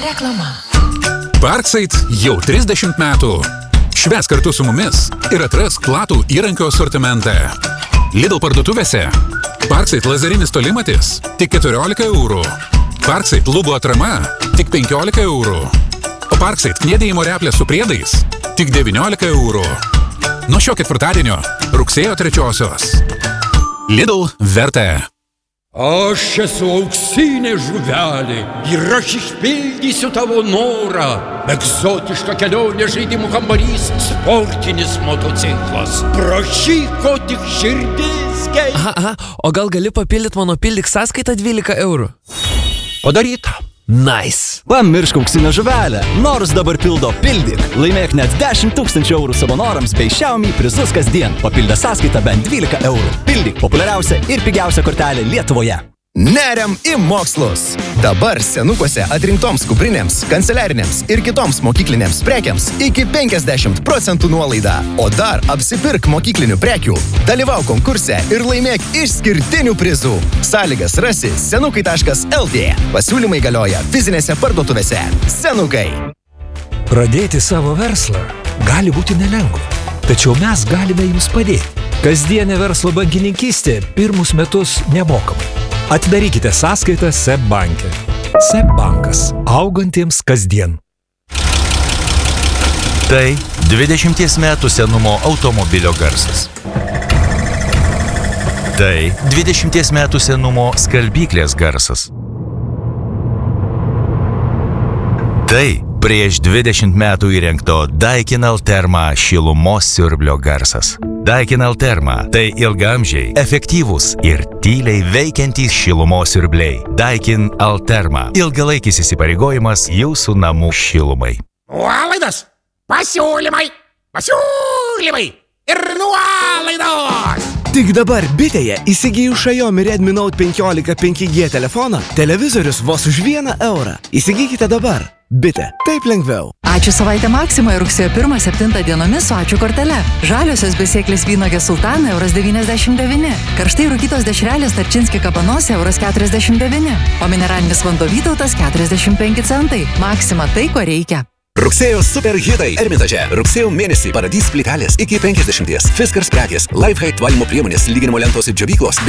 Reklama. Parkside jau 30 metų. Švęs kartu su mumis ir atrask platų įrankio asortimentą. Lidl parduotuvėse. Parkside lazerinis tolimatis tik 14 eurų. Parkside lubų atrama tik 15 eurų. O Parkside kniedėjimo replė su priedais tik 19 eurų. Nuo šio ketvirtadienio rugsėjo 3-osios. Lidl verta. Aš esu auksinė žuvelė ir aš išpildysiu tavo norą. Egzotiška kelionė, žaidimų kambarys, sportinis motociklas. Prašyk, ko tik širdis geidžia. Aha, o gal gali papildyti mano pildyk sąskaitą 12 eurų? Padaryta. Nice. Pamiršk auksinę žuvelę. Nors dabar pildo pildyk. Laimėk net 10 000 eurų savo norams bei Xiaomi prizus kasdien. Papildę sąskaitą bent 12 eurų. Pildyk populiariausia ir pigiausia kortelė Lietuvoje. Neriam į mokslus. Dabar senukuose atrinktoms kuprinėms, kanceliarinėms ir kitoms mokyklinėms prekiams iki 50% nuolaida. O dar apsipirk mokyklinių prekių, dalyvauk konkurse ir laimėk išskirtinių prizų. Sąlygas rasi senukai.lt. Pasiūlymai galioja fizinėse parduotuvėse. Senukai. Pradėti savo verslą gali būti nelengva, tačiau mes galime jums padėti. Kasdienė verslo bankininkystė pirmus metus nemokamai. Atidarykite sąskaitą SEB banke. SEB bankas. Augantiems kasdien. Tai 20 metų senumo automobilio garsas. Tai 20 metų senumo skalbyklės garsas. Tai prieš 20 metų įrengto Daikin Alterma šilumos siurblio garsas. Daikin Alterma – tai ilgamžiai, efektyvūs ir tyliai veikiantys šilumos siurbliai. Daikin Alterma – ilgalaikis įsipareigojimas jūsų namų šilumai. Nuolaidos, pasiūlymai ir nuolaidos. Tik dabar bitėje įsigijus Xiaomi Redmi Note 15 5G telefoną, televizorius vos už 1 eurą. Įsigykite dabar. Bitė. Taip lengviau. Ačiū savaitę Maksimoje rugsėjo 1-7 dienomis su ačiū kortele. Žaliosios besėklės vynogės sultana €99. Karštai rūkytos dešrelės Tarčinski kabanose €49. O mineralinis vanduo Vytautas 45 centai. Maksima tai, ko reikia. Rugsėjo superhitai Ermitaže. Rugsėjo mėnesį Paradis plytelės iki 50. Fiskars prekės, Lifehide valymo priemonės, lyginimo lentos ir džiovyklos.